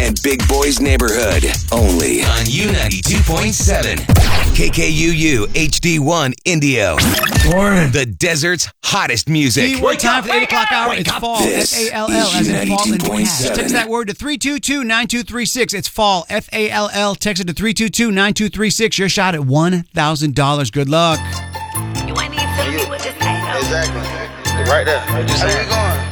and Big Boy's Neighborhood. Only on U92.7. KKUU HD1 Indio. Morning. The desert's hottest music. Keyword time for the 8 o'clock hour. It's fall. This F-A-L-L as in fall in cash. 92.7. Text that word to 322-9236. It's fall. F-A-L-L. Text it to 322-9236. Your shot at $1,000. Good luck. You ain't even feeling me with this thing. Exactly. Right there. Just Where we going?